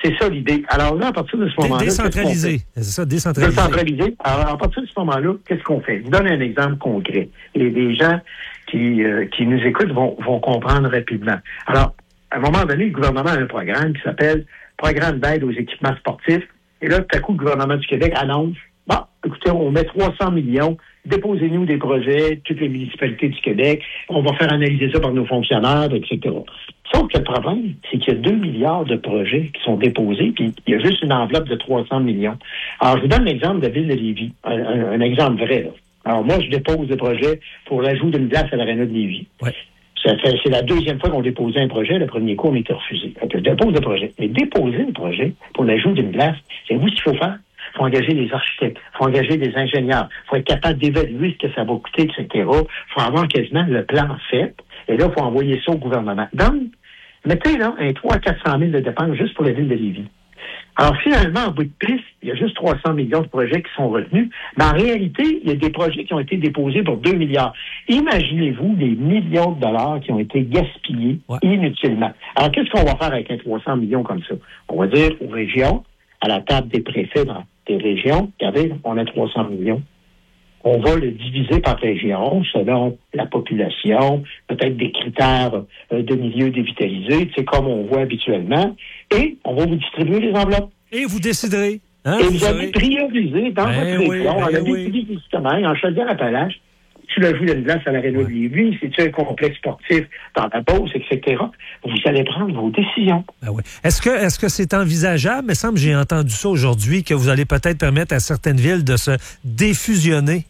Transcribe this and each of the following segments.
C'est ça l'idée. Alors là, à partir de ce moment-là... Décentralisé. C'est ça, décentralisé. Décentralisé. Alors, à partir de ce moment-là, qu'est-ce qu'on fait? Je vous donne un exemple concret. Et les gens qui nous écoutent vont comprendre rapidement. Alors, à un moment donné, le gouvernement a un programme qui s'appelle Programme d'aide aux équipements sportifs. Et là, tout à coup, le gouvernement du Québec annonce, écoutez, on met 300 millions, déposez-nous des projets, toutes les municipalités du Québec, on va faire analyser ça par nos fonctionnaires, etc. Sauf que le problème, c'est qu'il y a 2 milliards de projets qui sont déposés, puis il y a juste une enveloppe de 300 millions. Alors, je vous donne l'exemple de la ville de Lévis, un exemple vrai, là. Alors, moi, je dépose des projets pour l'ajout d'une glace à l'aréna de Lévis. Ouais. C'est la deuxième fois qu'on déposait un projet. Le premier coup, on était refusé. Donc, je dépose le projet. Mais déposer un projet pour l'ajout d'une glace, c'est vous ce qu'il faut faire. Il faut engager des architectes, il faut engager des ingénieurs, il faut être capable d'évaluer ce que ça va coûter, etc. Il faut avoir quasiment le plan fait. Et là, il faut envoyer ça au gouvernement. Donc, mettez là un 300 à 400 000 de dépenses juste pour la ville de Lévis. Alors, finalement, en bout de piste, il y a juste 300 millions de projets qui sont retenus. Mais en réalité, il y a des projets qui ont été déposés pour 2 milliards. Imaginez-vous les millions de dollars qui ont été gaspillés inutilement. Alors, qu'est-ce qu'on va faire avec un 300 millions comme ça? On va dire aux régions, à la table des préfets dans des régions, regardez, on a 300 millions. On va le diviser par région, selon la population, peut-être des critères de milieux dévitalisés, comme on voit habituellement, et on va vous distribuer les enveloppes. Et vous déciderez. Hein, et vous allez prioriser dans votre région, en Abitibi, justement, en Chaudière-Appalaches, tu le joues d'une glace à l'aréna de Lévis, si tu as un complexe sportif dans la Beauce, etc., vous allez prendre vos décisions. Ben oui. Est-ce que c'est envisageable? Il me semble que j'ai entendu ça aujourd'hui, que vous allez peut-être permettre à certaines villes de se défusionner.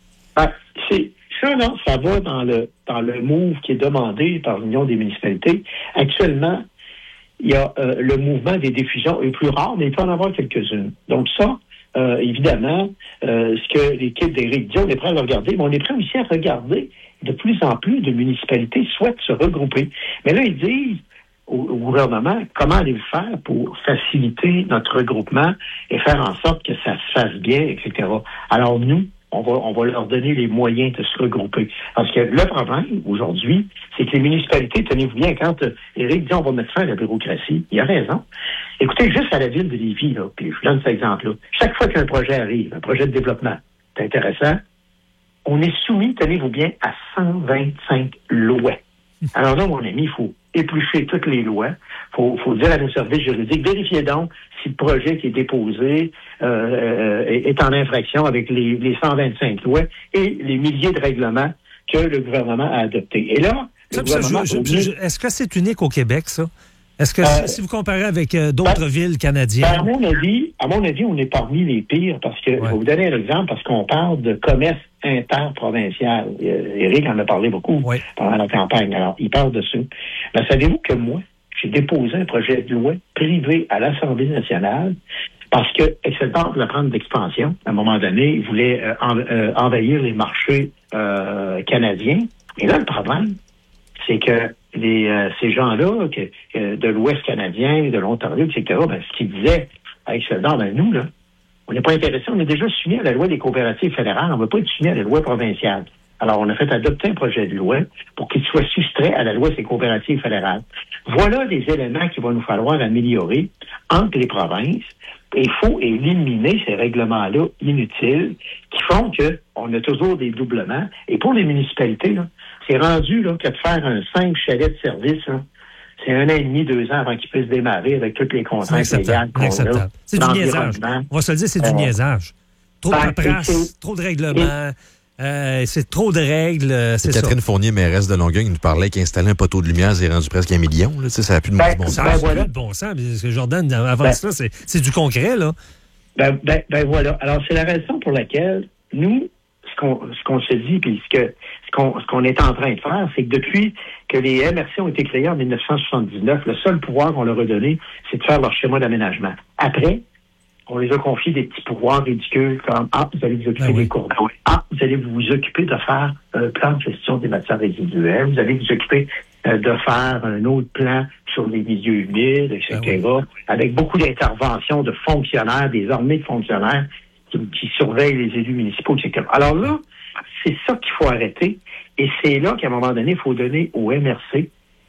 Ça, non, ça va dans le move qui est demandé par l'Union des municipalités. Actuellement, il y a le mouvement des diffusions est plus rare, mais il peut en avoir quelques-unes. Donc ça, évidemment, ce que l'équipe d'Éric Dion est prêt à regarder, mais on est prêt aussi à regarder de plus en plus de municipalités souhaitent se regrouper. Mais là, ils disent au gouvernement, comment allez-vous faire pour faciliter notre regroupement et faire en sorte que ça se fasse bien, etc. Alors nous, on va leur donner les moyens de se regrouper. Parce que le problème, aujourd'hui, c'est que les municipalités, tenez-vous bien, quand Éric dit on va mettre fin à la bureaucratie, il a raison. Écoutez, juste à la ville de Lévis, là, puis je vous donne cet exemple-là. Chaque fois qu'un projet arrive, un projet de développement, c'est intéressant, on est soumis, tenez-vous bien, à 125 lois. Alors là, mon ami, il faut éplucher toutes les lois. Faut dire à nos services juridiques, vérifiez donc si le projet qui est déposé est en infraction avec les 125 lois et les milliers de règlements que le gouvernement a adoptés. Et là, est-ce que c'est unique au Québec, ça? Est-ce que si vous comparez avec d'autres villes canadiennes? À mon avis, on est parmi les pires parce que, je vais vous donner un exemple, parce qu'on parle de commerce interprovincial. Éric en a parlé beaucoup pendant la campagne. Alors, il parle de ça. Mais savez-vous que moi, j'ai déposé un projet de loi privé à l'Assemblée nationale parce que, excellent pour la prendre d'expansion, à un moment donné, il voulait envahir les marchés canadiens. Et là, le problème, c'est que ces gens-là, de l'Ouest canadien, de l'Ontario, etc., ce qu'ils disaient à excellent, nous, là, on n'est pas intéressés, on est déjà soumis à la loi des coopératives fédérales, on ne veut pas être soumis à la loi provinciale. Alors, on a fait adopter un projet de loi pour qu'il soit soustrait à la loi des coopératives fédérales. Voilà des éléments qu'il va nous falloir améliorer entre les provinces. Il faut éliminer ces règlements-là inutiles qui font qu'on a toujours des doublements. Et pour les municipalités, là, c'est rendu là, que de faire un 5 chalets de service, là, c'est 1 an et demi, 2 ans avant qu'ils puissent démarrer avec toutes les contraintes légales qu'on a. C'est du niaisage. On va se le dire, c'est du niaisage. Trop de paperasse, trop de règlements. C'est trop de règles. C'est Catherine Fournier, mairesse de Longueuil, nous parlait qu'installer un poteau de lumière, c'est rendu presque 1 million. Là. Ça n'a plus de bon sens. Ça n'a plus de bon sens. Parce que Jordan, avant ça, c'est du concret. Là. Voilà. Alors, c'est la raison pour laquelle nous, ce qu'on se dit, puis ce qu'on est en train de faire, c'est que depuis que les MRC ont été créés en 1979, le seul pouvoir qu'on leur a donné, c'est de faire leur schéma d'aménagement. Après, on les a confiés des petits pouvoirs ridicules comme vous allez vous occuper des cours d'eau. Vous allez vous occuper de faire un plan de gestion des matières résiduelles. Vous allez vous occuper de faire un autre plan sur les milieux humides, etc. Avec beaucoup d'interventions de fonctionnaires, des armées de fonctionnaires qui surveillent les élus municipaux, etc. Alors là, c'est ça qu'il faut arrêter. Et c'est là qu'à un moment donné, il faut donner au MRC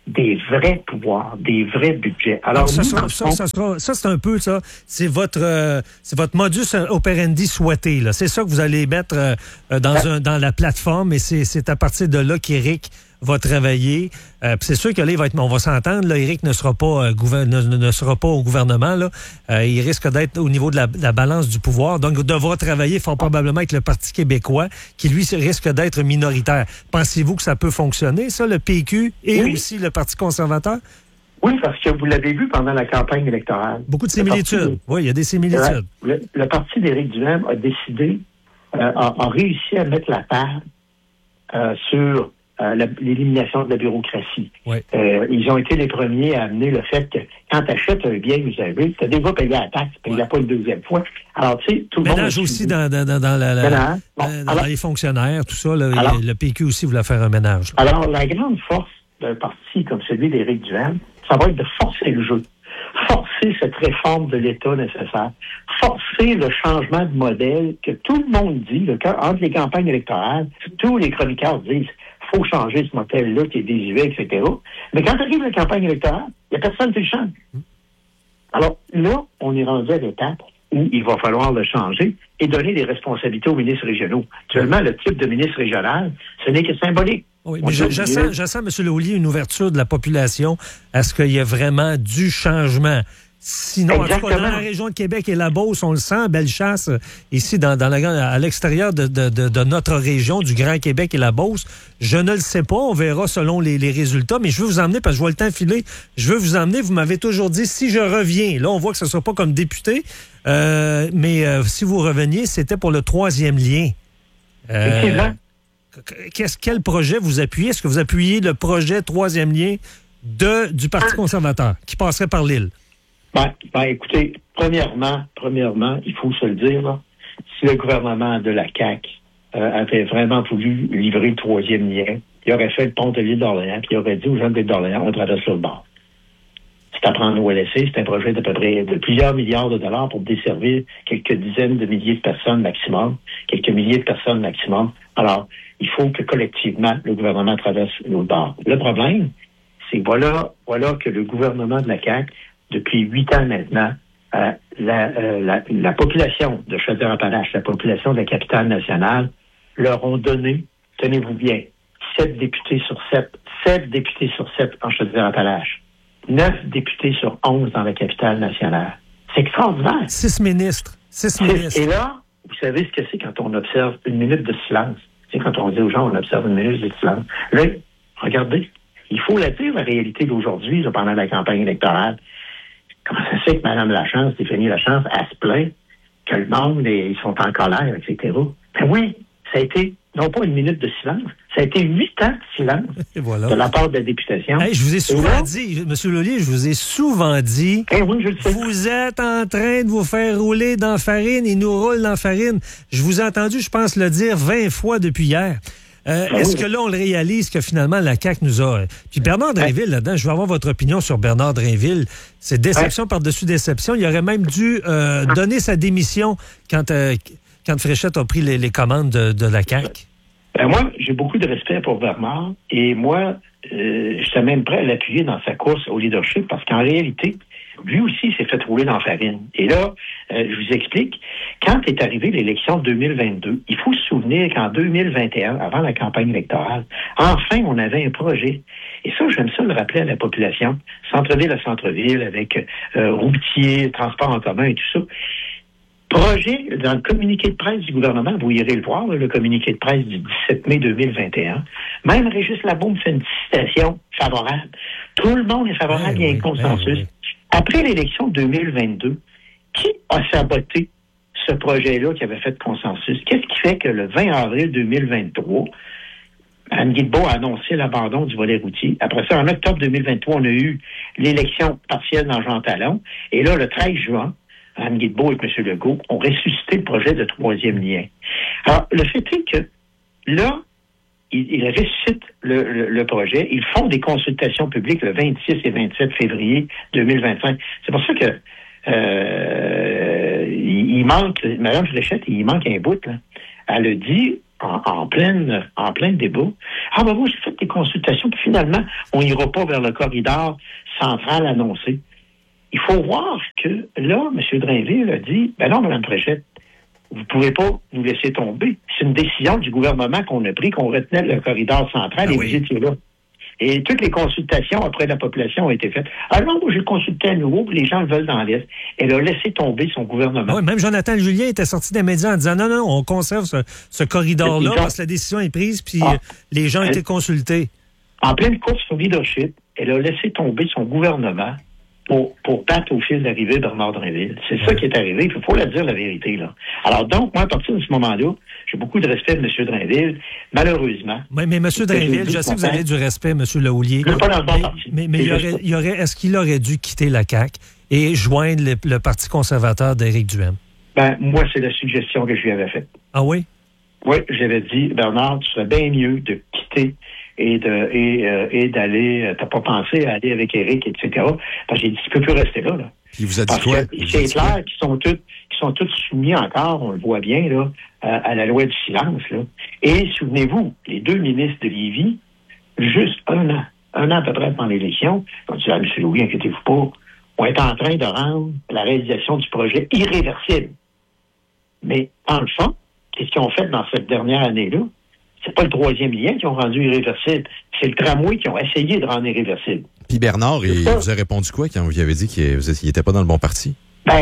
des vrais pouvoirs, des vrais budgets. Alors, ça, c'est un peu ça. C'est votre modus operandi souhaité. Là. C'est ça que vous allez mettre dans la plateforme et c'est à partir de là qu'Éric va travailler. C'est sûr que là, on va s'entendre. Là, Éric ne sera pas ne sera pas au gouvernement. Là. Il risque d'être au niveau de la balance du pouvoir. Donc, il devra travailler fort probablement avec le Parti québécois, qui, lui, risque d'être minoritaire. Pensez-vous que ça peut fonctionner, ça, le PQ et aussi le Parti conservateur? Oui, parce que vous l'avez vu pendant la campagne électorale. Beaucoup de similitudes. Oui, il y a des similitudes. Le parti d'Éric Duhem a décidé, a réussi à mettre la table sur l'élimination de la bureaucratie. Oui. Ils ont été les premiers à amener le fait que quand tu achètes un bien usagé, tu as déjà payé la taxe, tu ne payes pas une deuxième fois. Alors, tu sais, tout le monde... Ménage aussi dans les fonctionnaires, tout ça. Le PQ aussi voulait faire un ménage. Là. Alors, la grande force d'un parti comme celui d'Éric Duhem, ça va être de forcer le jeu. Forcer cette réforme de l'État nécessaire. Forcer le changement de modèle que tout le monde dit, entre les campagnes électorales, tous les chroniqueurs disent faut changer ce modèle-là qui est désuet, etc. Mais quand arrive la campagne électorale, il n'y a personne qui le change. Alors là, on est rendu à l'étape où il va falloir le changer et donner des responsabilités aux ministres régionaux. Actuellement, le type de ministre régional, ce n'est que symbolique. Oui, mais je sens, M. Laulier, une ouverture de la population à ce qu'il y ait vraiment du changement. Sinon, en tout cas, dans la région de Québec et la Beauce, on le sent, Bellechasse, ici, à l'extérieur de notre région, du Grand Québec et la Beauce, je ne le sais pas, on verra selon les résultats, mais je veux vous emmener, parce que je vois le temps filer, vous m'avez toujours dit, si je reviens, là, on voit que ce ne sera pas comme député, mais si vous reveniez, c'était pour le 3e lien. Quel projet vous appuyez? Est-ce que vous appuyez le projet 3e lien du Parti conservateur, qui passerait par l'île? Écoutez, premièrement, il faut se le dire, là, si le gouvernement de la CAQ avait vraiment voulu livrer le 3e lien, il aurait fait le pont de l'île d'Orléans, puis il aurait dit aux gens de l'île d'Orléans, on traverse le bord. C'est à prendre au LSC, c'est un projet d'à peu près de plusieurs milliards de dollars pour desservir quelques dizaines de milliers de personnes maximum, quelques milliers de personnes maximum. Alors, il faut que collectivement, le gouvernement traverse l'autre bord. Le problème, c'est voilà que le gouvernement de la CAQ, depuis 8 ans maintenant, la population de Chaudière-Appalaches, la population de la capitale nationale, leur ont donné, tenez-vous bien, 7 députés sur 7 en Chaudière-Appalaches, 9 députés sur 11 dans la capitale nationale. C'est extraordinaire. 6 ministres. Et là, vous savez ce que c'est quand on observe une minute de silence. C'est quand on dit aux gens, on observe une minute de silence. Là, regardez, il faut la dire, la réalité d'aujourd'hui, pendant la campagne électorale. Comment ça se fait que Mme Lachance, Stéphanie Lachance, elle se plaint que le monde, ils sont en colère, etc. Ben oui, ça a été, non pas une minute de silence, ça a été 8 ans de silence de la part de la députation. Hey, je vous ai souvent dit, M. Laulier, oui, je le sais. Vous êtes en train de vous faire rouler dans la farine, il nous roule dans la farine. Je vous ai entendu, je pense, le dire 20 fois depuis hier. Est-ce que là, on le réalise que finalement, la CAQ nous a... Puis Bernard Drainville, là-dedans, je veux avoir votre opinion sur Bernard Drainville. C'est déception par-dessus déception. Il aurait même dû donner sa démission quand Fréchette a pris les commandes de la CAQ. Moi, j'ai beaucoup de respect pour Bernard et moi, j'étais même prêt à l'appuyer dans sa course au leadership parce qu'en réalité, lui aussi s'est fait rouler dans la farine. Et là, je vous explique, quand est arrivée l'élection de 2022, il faut se souvenir qu'en 2021, avant la campagne électorale, enfin, on avait un projet. Et ça, j'aime ça le rappeler à la population, centre-ville à centre-ville, avec routier, transport en commun et tout ça. Projet, dans le communiqué de presse du gouvernement, vous irez le voir, le communiqué de presse du 17 mai 2021, même Régis Labaume fait une citation favorable. Tout le monde est favorable, il y a un consensus. Après l'élection de 2022, qui a saboté ce projet-là qui avait fait consensus? Qu'est-ce qui fait que le 20 avril 2023, Mme Guilbeault a annoncé l'abandon du volet routier. Après ça, en octobre 2023, on a eu l'élection partielle dans Jean Talon. Et là, le 13 juin, Mme Guilbeault et M. Legault ont ressuscité le projet de 3e lien. Alors, le fait est que là, ils ressuscitent le projet. Ils font des consultations publiques le 26 et 27 février 2025. C'est pour ça que il manque, Mme Fréchette, il manque un bout. Là. Elle a dit, en plein débat. Ah ben moi, j'ai fait des consultations, puis finalement, on n'ira pas vers le corridor central annoncé. Il faut voir que là, M. Drainville a dit, ben non, Mme Fréchette, vous pouvez pas nous laisser tomber. C'est une décision du gouvernement qu'on a pris, qu'on retenait le corridor central, et vous étiez là. Et toutes les consultations auprès de la population ont été faites. Alors, moi, j'ai consulté à nouveau, puis les gens le veulent dans l'Est. Elle a laissé tomber son gouvernement. Oui, même Jonathan Julien était sorti des médias en disant non, on conserve ce corridor-là parce que la décision est prise, puis les gens ont été consultés. En pleine course au leadership, elle a laissé tomber son gouvernement pour battre au fil d'arrivée Bernard Drainville. C'est ça qui est arrivé. Il faut la dire, la vérité, là. Alors, donc, moi, à partir de ce moment-là, j'ai beaucoup de respect de M. Drainville. Malheureusement. Mais M. Drainville, je sais que vous avez du respect, M. Lahoulier. Pas dans le bon parti. Mais est-ce qu'il aurait dû quitter la CAQ et joindre le Parti conservateur d'Éric Duhaime? Ben, moi, c'est la suggestion que je lui avais faite. Ah oui? Oui, j'avais dit, Bernard, tu serais bien mieux de quitter et d'aller, t'as pas pensé à aller avec Éric, etc. Parce que j'ai dit, tu peux plus rester là. Puis il vous a dit quoi? C'est clair qu'ils sont tous soumis encore, on le voit bien, là, à la loi du silence, là. Et souvenez-vous, les deux ministres de Lévis, juste un an à peu près avant l'élection, ont dit, M. Louis, inquiétez-vous pas, on est en train de rendre la réalisation du projet irréversible. Mais, en le fond, qu'est-ce qu'ils ont fait dans cette dernière année-là? C'est pas le troisième lien qui ont rendu irréversible. C'est le tramway qui ont essayé de rendre irréversible. Puis Bernard, il vous a répondu quoi quand vous avait dit qu'il n'était pas dans le bon parti?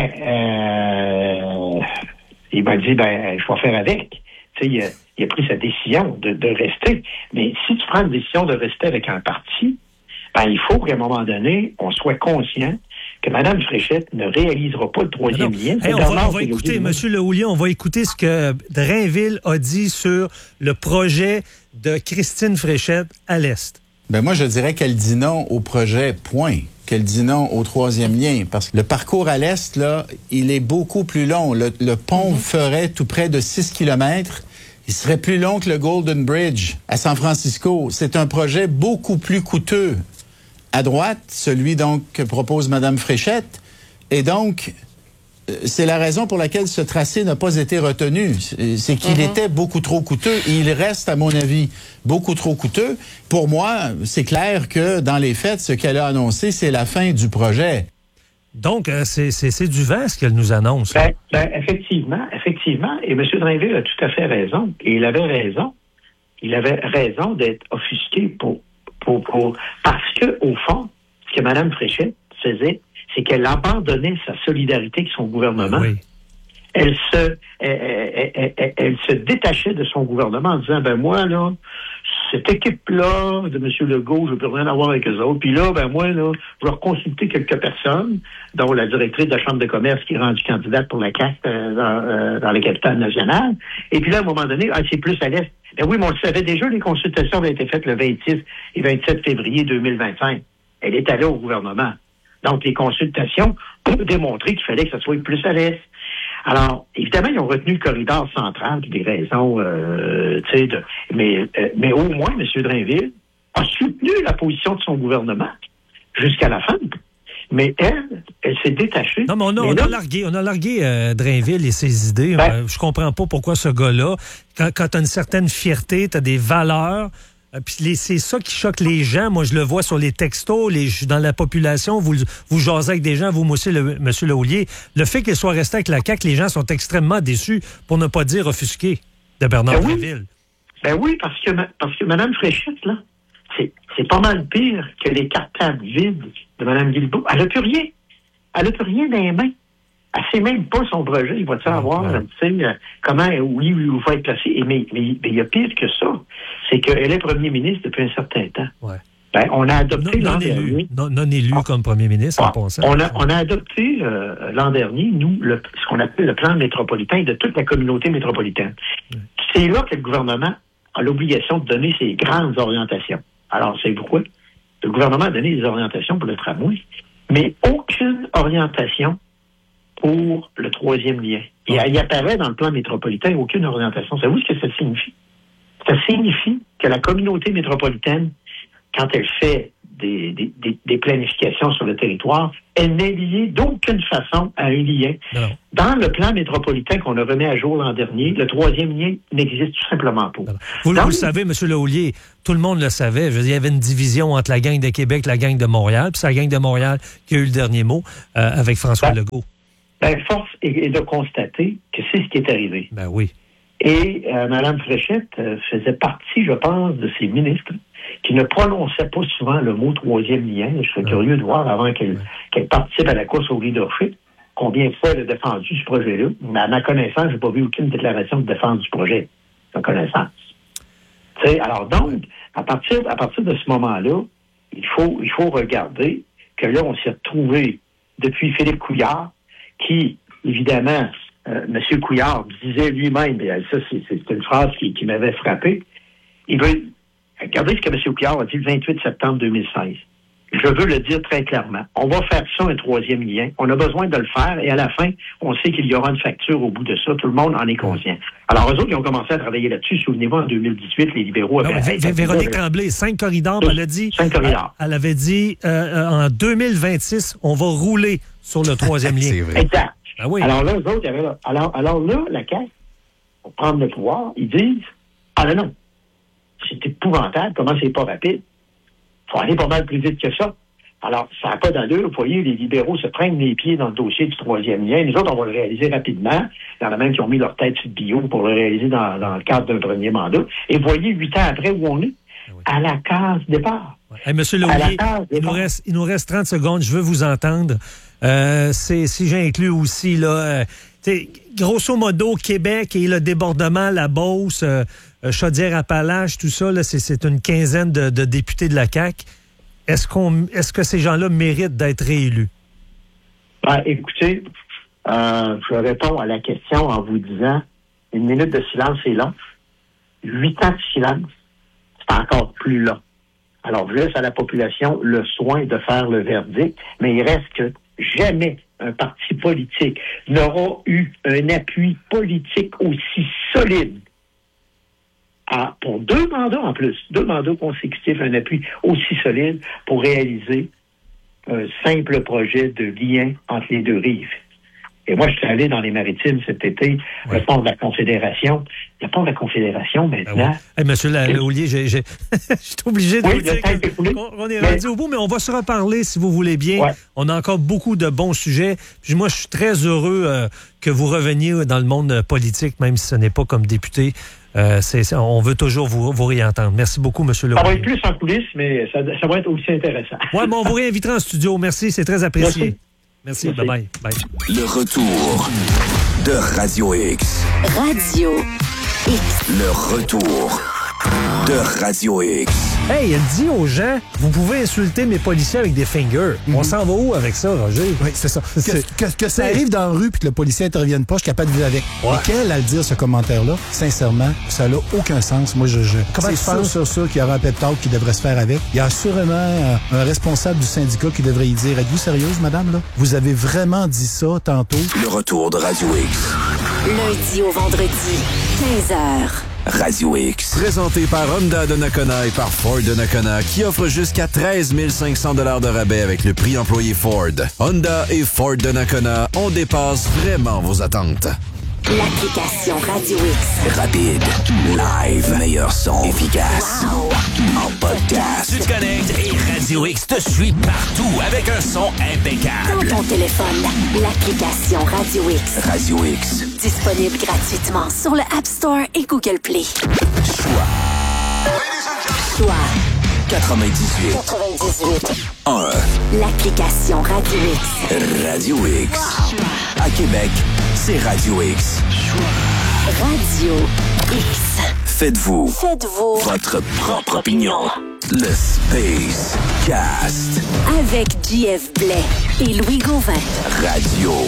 Il m'a dit, je vais faire avec. Tu sais, il a pris sa décision de rester. Mais si tu prends une décision de rester avec un parti, il faut qu'à un moment donné, on soit conscient que Mme Fréchette ne réalisera pas le troisième lien. On va écouter, M. Lahoulier, on va écouter ce que Drainville a dit sur le projet de Christine Fréchette à l'Est. Moi, je dirais qu'elle dit non au projet, point. Qu'elle dit non au troisième lien. Parce que le parcours à l'Est, là, il est beaucoup plus long. Le pont ferait tout près de 6 kilomètres. Il serait plus long que le Golden Bridge à San Francisco. C'est un projet beaucoup plus coûteux. À droite, celui donc que propose Mme Fréchette. Et donc, c'est la raison pour laquelle ce tracé n'a pas été retenu. C'est qu'il était beaucoup trop coûteux et il reste, à mon avis, beaucoup trop coûteux. Pour moi, c'est clair que dans les faits, ce qu'elle a annoncé, c'est la fin du projet. Donc, c'est du vent ce qu'elle nous annonce. Effectivement. Et M. Drainville a tout à fait raison. Et il avait raison. Il avait raison d'être offusqué parce que, au fond, ce que Mme Fréchette faisait, c'est qu'elle abandonnait sa solidarité avec son gouvernement. Oui. Elle se détachait de son gouvernement en disant, moi, là, cette équipe-là de M. Legault, je ne peux rien avoir avec eux autres. Puis là, moi, là, je vais reconsulter quelques personnes, dont la directrice de la Chambre de commerce qui est rendue candidate pour la CAQ dans la capitale nationale. Et puis là, à un moment donné, c'est plus à l'Est. Oui, mais on le savait déjà, les consultations avaient été faites le 26 et 27 février 2025. Elle est allée au gouvernement. Donc, les consultations ont démontré qu'il fallait que ça soit plus à l'Est. Alors, évidemment, ils ont retenu le corridor central pour des raisons, mais au moins, M. Drainville a soutenu la position de son gouvernement jusqu'à la fin. Mais elle s'est détachée. Non, mais on a largué Drainville et ses idées. Je comprends pas pourquoi ce gars-là, quand tu as une certaine fierté, tu as des valeurs, puis c'est ça qui choque les gens. Moi, je le vois sur les textos, dans la population, vous jasez avec des gens, vous aussi, M. Lahoulier. Le fait qu'il soit resté avec la CAQ, les gens sont extrêmement déçus, pour ne pas dire offusqués, de Bernard Drainville. Oui, parce que Mme Fréchette, là, c'est pas mal pire que les cartables vides de Mme Guilbeault. Elle n'a plus rien. Elle n'a plus rien dans les mains. Elle sait même pas son projet. Il va savoir, comment, où il va être placé. Mais il y a pire que ça. C'est qu'elle est premier ministre depuis un certain temps. Ouais. On a adopté l'an dernier. Non élu comme premier ministre, en passant. On a adopté l'an dernier, nous, ce qu'on appelle le plan métropolitain de toute la communauté métropolitaine. Ouais. C'est là que le gouvernement a l'obligation de donner ses grandes orientations. Alors, c'est pourquoi le gouvernement a donné des orientations pour le tramway, mais aucune orientation pour le troisième lien. Il apparaît dans le plan métropolitain aucune orientation. Savez-vous ce que ça signifie? Ça signifie que la communauté métropolitaine, quand elle fait des planifications sur le territoire, elle n'est liée d'aucune façon à un lien. Non. Dans le plan métropolitain qu'on a remis à jour l'an dernier, le troisième lien n'existe tout simplement pas. Vous le savez, M. Lahoulier, tout le monde le savait. Je veux dire, il y avait une division entre la gang de Québec et la gang de Montréal, puis c'est la gang de Montréal qui a eu le dernier mot avec François Legault. Force est de constater que c'est ce qui est arrivé. Ben oui. Et Mme Fréchette faisait partie, je pense, de ces ministres qui ne prononçaient pas souvent le mot troisième lien. Je serais curieux de voir, avant qu'elle participe à la course au leadership, combien de fois elle a défendu ce projet-là. Mais à ma connaissance, je n'ai pas vu aucune déclaration de défense du projet. À ma connaissance. Alors donc, à partir de ce moment-là, il faut regarder que là, on s'est retrouvé depuis Philippe Couillard, qui, évidemment, M. Couillard disait lui-même, et ça, c'est une phrase qui m'avait frappé, regardez ce que M. Couillard a dit le 28 septembre 2016. Je veux le dire très clairement. On va faire ça, un troisième lien. On a besoin de le faire, et à la fin, on sait qu'il y aura une facture au bout de ça. Tout le monde en est conscient. Alors, eux autres, ils ont commencé à travailler là-dessus. Souvenez-vous, en 2018, les libéraux avaient... Véronique Tremblay, 5 corridors, elle a dit... 5 corridors. Elle avait dit, en 2026, on va rouler sur le troisième lien. C'est vrai. Exact. Ah oui. Alors là, eux autres, alors là, la CAQ, pour prendre le pouvoir, ils disent, non, c'est épouvantable, comment c'est pas rapide. Il faut aller pas mal plus vite que ça. Alors, ça n'a pas d'allure. Vous voyez, les libéraux se prennent les pieds dans le dossier du troisième lien. Les autres, on va le réaliser rapidement. Il y en a même qui ont mis leur tête sur le bio pour le réaliser dans le cadre d'un premier mandat. Et voyez, 8 ans après, où on est? À la case départ. Hey, Monsieur Lahoulier, il nous reste 30 secondes. Je veux vous entendre. Si j'inclus aussi, là, grosso modo, Québec et le débordement, la Beauce, Chaudière-Appalaches, tout ça, là, c'est une quinzaine de députés de la CAQ. Est-ce que ces gens-là méritent d'être réélus? Écoutez, je réponds à la question en vous disant, 1 minute de silence, c'est long. 8 ans de silence, c'est encore plus long. Alors, je laisse à la population le soin de faire le verdict, mais il reste que jamais un parti politique n'aura eu un appui politique aussi solide pour 2 mandats en plus, 2 mandats consécutifs, un appui aussi solide pour réaliser un simple projet de lien entre les deux rives. Et moi, je suis allé dans les Maritimes cet été, le pont de la Confédération. Le pont de la Confédération, maintenant... Monsieur Lahoulier, je suis obligé de vous dire qu'on est rendu au bout, mais on va se reparler, si vous voulez bien. Ouais. On a encore beaucoup de bons sujets. Puis moi, je suis très heureux que vous reveniez dans le monde politique, même si ce n'est pas comme député. On veut toujours vous réentendre. Merci beaucoup, M. Lahoulier. Ça va être plus en coulisses, mais ça va être aussi intéressant. Oui, mais on vous réinvitera en studio. Merci, c'est très apprécié. Merci. Bye-bye. Bye. Le retour de Radio X. Radio X. Le retour de Radio X. Hey, elle dit aux gens, vous pouvez insulter mes policiers avec des fingers. On s'en va où avec ça, Roger? Oui, c'est ça. Que ça arrive dans la rue puis que le policier intervienne pas, je suis capable de vivre avec. Ouais. Et qu'elle, à le dire, ce commentaire-là, sincèrement, ça n'a aucun sens. Moi, c'est sûr qu'il y aura un pep talk qui devrait se faire avec. Il y a sûrement un responsable du syndicat qui devrait y dire, êtes-vous sérieuse, madame, là? Vous avez vraiment dit ça tantôt? Le retour de Radio X. Lundi au vendredi, 15h. Radio X. Présenté par Honda de Nakona et par Ford de Nakona, qui offre jusqu'à 13 500 $ de rabais avec le prix employé Ford. Honda et Ford de Nakona, on dépasse vraiment vos attentes. L'application Radio X. Rapide, live, meilleur son, efficace. Wow. En podcast. Tu te connectes et Radio X te suit partout avec un son impeccable. Dans ton téléphone, l'application Radio X. Radio X. Disponible gratuitement sur le App Store et Google Play. Choix 98 1. L'application Radio X. Radio X. Wow. À Québec, c'est Radio X. Radio X. Faites-vous votre propre opinion. Le Space Cast. Avec JF Blais et Louis Gauvin. Radio